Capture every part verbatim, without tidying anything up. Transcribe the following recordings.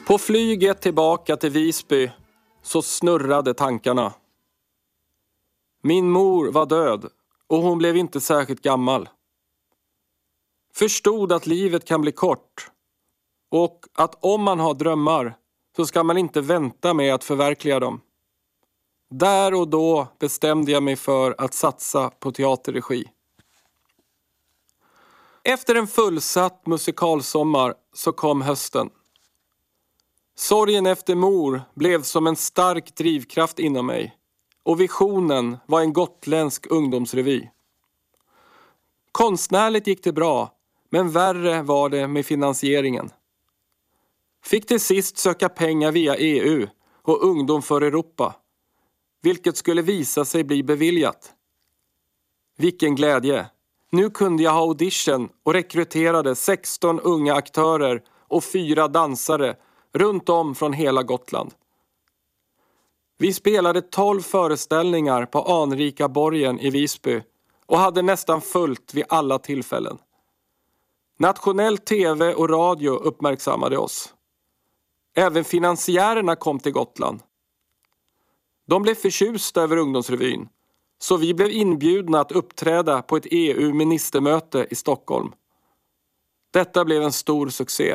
På flyget tillbaka till Visby så snurrade tankarna. Min mor var död och hon blev inte särskilt gammal. Förstod att livet kan bli kort och att om man har drömmar så ska man inte vänta med att förverkliga dem. Där och då bestämde jag mig för att satsa på teaterregi. Efter en fullsatt musikalsommar så kom hösten. Sorgen efter mor blev som en stark drivkraft inom mig och visionen var en gotländsk ungdomsrevy. Konstnärligt gick det bra, men värre var det med finansieringen. Fick till sist söka pengar via E U och Ungdom för Europa, vilket skulle visa sig bli beviljat. Vilken glädje! Nu kunde jag ha audition och rekryterade sexton unga aktörer och fyra dansare runt om från hela Gotland. Vi spelade tolv föreställningar på anrika borgen i Visby och hade nästan fullt vid alla tillfällen. Nationell tv och radio uppmärksammade oss. Även finansiärerna kom till Gotland. De blev förtjusta över ungdomsrevyn, så vi blev inbjudna att uppträda på ett E U-ministermöte i Stockholm. Detta blev en stor succé.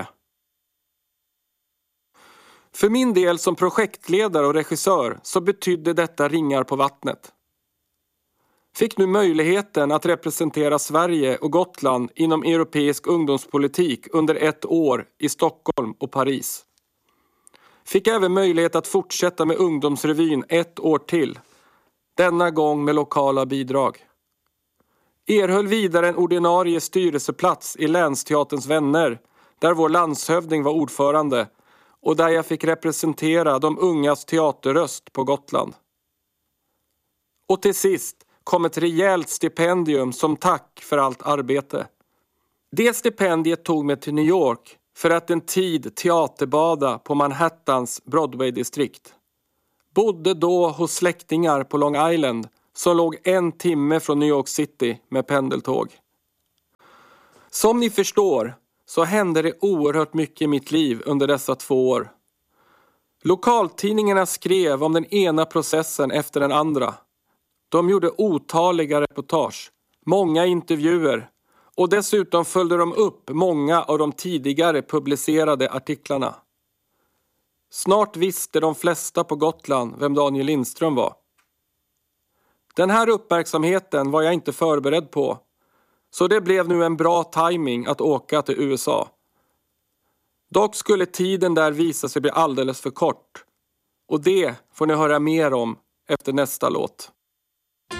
För min del som projektledare och regissör så betydde detta ringar på vattnet. Fick nu möjligheten att representera Sverige och Gotland inom europeisk ungdomspolitik under ett år i Stockholm och Paris. Fick även möjlighet att fortsätta med ungdomsrevyn ett år till. Denna gång med lokala bidrag. Erhöll vidare en ordinarie styrelseplats i Länsteaterns vänner, där vår landshövding var ordförande och där jag fick representera de ungas teaterröst på Gotland. Och till sist kom ett rejält stipendium som tack för allt arbete. Det stipendiet tog mig till New York för att en tid teaterbada på Manhattans Broadway-distrikt. Bodde då hos släktingar på Long Island som låg en timme från New York City med pendeltåg. Som ni förstår så hände det oerhört mycket i mitt liv under dessa två år. Lokaltidningarna skrev om den ena processen efter den andra. De gjorde otaliga reportage, många intervjuer och dessutom följde de upp många av de tidigare publicerade artiklarna. Snart visste de flesta på Gotland vem Daniel Lindström var. Den här uppmärksamheten var jag inte förberedd på, så det blev nu en bra timing att åka till U S A. Dock skulle tiden där visa sig bli alldeles för kort, och det får ni höra mer om efter nästa låt.